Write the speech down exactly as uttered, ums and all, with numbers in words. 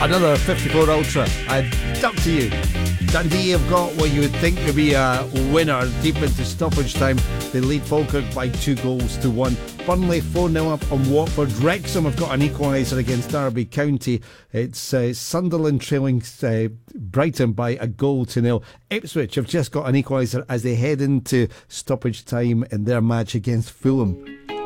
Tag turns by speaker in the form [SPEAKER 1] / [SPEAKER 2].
[SPEAKER 1] Another fifty-four Ultra. It's up to you. Dundee have got what you would think would be a winner deep into stoppage time. They lead Falkirk by two goals to one. Burnley four nil up on Watford. Wrexham have got an equaliser against Derby County. It's uh, Sunderland trailing uh, Brighton by a goal to nil. Ipswich have just got an equaliser as they head into stoppage time in their match against Fulham.